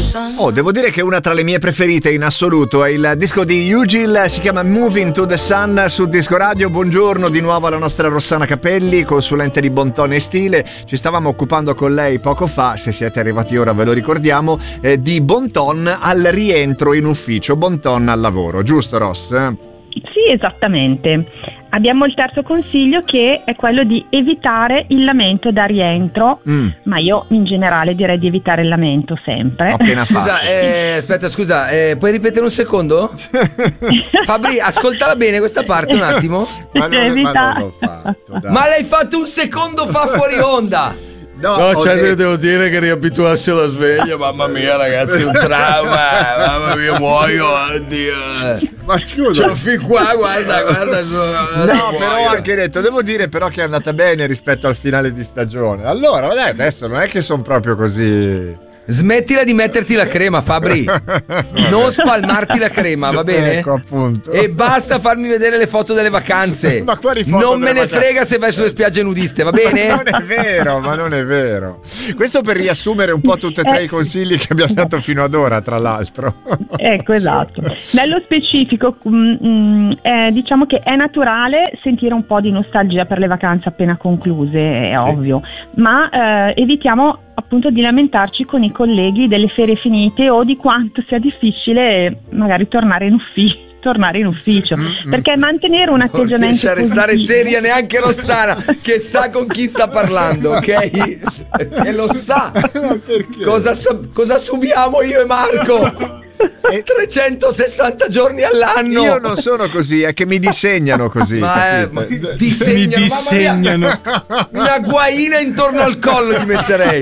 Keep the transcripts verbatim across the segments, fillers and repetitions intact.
Oh, devo dire che una tra le mie preferite in assoluto è il disco di Ugil, si chiama Moving to the Sun su Disco Radio. Buongiorno di nuovo alla nostra Rossana Capelli, consulente di Bon Ton e Stile. Ci stavamo occupando con lei poco fa, se siete arrivati ora ve lo ricordiamo, eh, di Bon Ton al rientro in ufficio, Bon Ton al lavoro, giusto Ross? Sì, esattamente. Abbiamo il terzo consiglio, che è quello di evitare il lamento da rientro, mm. ma io in generale direi di evitare il lamento sempre. Appena scusa, eh, aspetta, scusa, eh, puoi ripetere un secondo? Fabri, ascoltala bene questa parte un attimo. Ma non, ma non l'ho fatto, dai. Ma l'hai fatto un secondo fa fuori onda. No, no cioè detto... devo dire che riabituarsi alla sveglia, mamma mia ragazzi, un trauma, mamma mia muoio, oddio. Ma scusa, c'ho fin qua, guarda, guarda. No, però ho anche detto, devo dire però che è andata bene rispetto al finale di stagione. Allora, dai, adesso non è che sono proprio così. Smettila di metterti la crema, Fabri. Non spalmarti la crema, va bene? Ecco, appunto. E basta farmi vedere le foto delle vacanze. Ma quali foto? Non me ne vacanze? Frega se vai sulle spiagge nudiste, va bene? Non è vero, ma non è vero. Questo per riassumere un po' tutti e tre i consigli che abbiamo dato fino ad ora, tra l'altro. Ecco, esatto. Nello specifico, mh, eh, diciamo che è naturale sentire un po' di nostalgia per le vacanze appena concluse, è sì. ovvio, ma eh, evitiamo appunto di lamentarci con i colleghi delle ferie finite o di quanto sia difficile magari tornare in ufficio. tornare in ufficio mm-hmm. perché mantenere un atteggiamento non riesce a restare positivo. Seria neanche Rossana, che sa con chi sta parlando, ok? E lo sa. cosa, cosa subiamo io e Marco? E trecentosessanta giorni all'anno. Io non sono così, è che mi disegnano così. Ma, è, ma disegnano, mi disegnano. Una guaina intorno al collo gli metterei.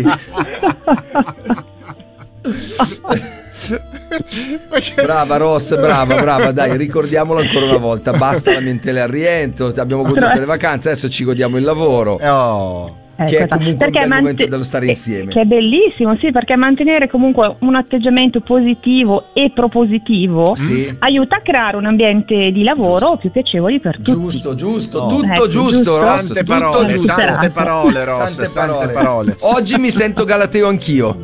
Brava Ross, brava, brava, dai, ricordiamolo ancora una volta. Basta lamentele al rientro. Abbiamo goduto le vacanze, adesso ci godiamo il lavoro. Oh. Che ecco, è comunque perché un bel mant- momento dello stare insieme. Che è bellissimo, sì, perché mantenere comunque un atteggiamento positivo e propositivo sì. aiuta a creare un ambiente di lavoro giusto. più piacevole per tutti. Giusto, giusto, oh. tutto ecco, giusto, giusto. Ross, Sante tutto parole, giusto. sante parole, Ross, sante parole. sante parole. Oggi mi sento galateo anch'io.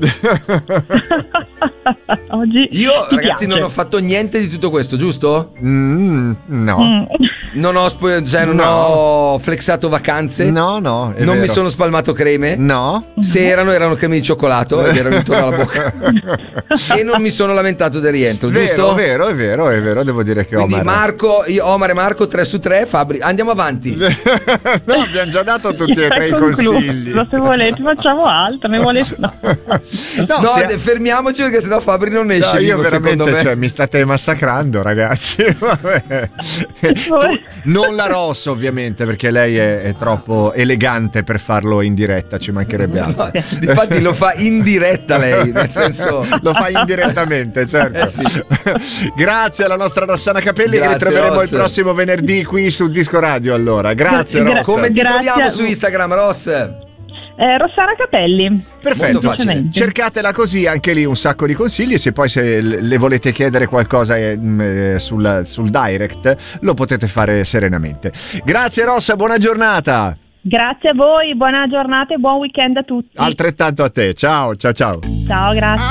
Oggi Io, ragazzi, piace. non ho fatto niente di tutto questo, giusto? Mm, no. Mm. Non ho, sp- cioè, non No. ho flexato vacanze. No, no, è Non vero. mi sono spalmato creme. No. Se erano, erano creme di cioccolato ed erano intorno alla bocca. E non mi sono lamentato del rientro, Vero, giusto? vero, è vero, è vero, devo dire che Quindi Omar. Marco, io, Omar e Marco tre su tre, Fabri. Andiamo avanti. No, abbiamo già dato tutti e tre i consigli. Ma se volete facciamo altro, ne volete no. No, No, se- de- fermiamoci perché sennò Fabri non esce. No, io vivo, secondo veramente, me. cioè, mi state massacrando, ragazzi. Vabbè. Tu- non la Ross, ovviamente, perché lei è, è troppo elegante per farlo in diretta, ci mancherebbe altro. No, infatti lo fa in diretta lei, nel senso lo fa indirettamente, certo. Eh sì. Grazie alla nostra Rossana Capelli, Grazie, che ritroveremo Ross. il prossimo venerdì qui su Disco Radio. Allora, grazie Gra- Ross. come ti Grazie troviamo a- su Instagram, Ross? eh, Rossana Capelli. Perfetto, Molto facile. cercatela così, anche lì un sacco di consigli. Se poi se le volete chiedere qualcosa eh, mh, sul, sul direct, lo potete fare serenamente. Grazie Rossa, buona giornata. Grazie a voi, buona giornata e buon weekend a tutti. Altrettanto a te, ciao ciao ciao. Ciao, grazie.